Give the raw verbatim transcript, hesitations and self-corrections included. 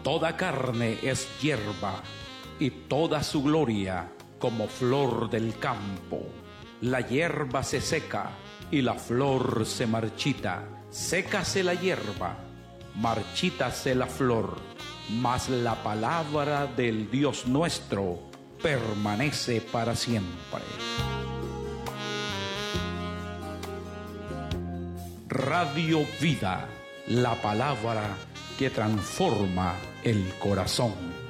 Toda carne es hierba, y toda su gloria como flor del campo. La hierba se seca, y la flor se marchita. Sécase la hierba, marchítase la flor, mas la palabra del Dios nuestro permanece para siempre. Radio Vida, la palabra que transforma el corazón.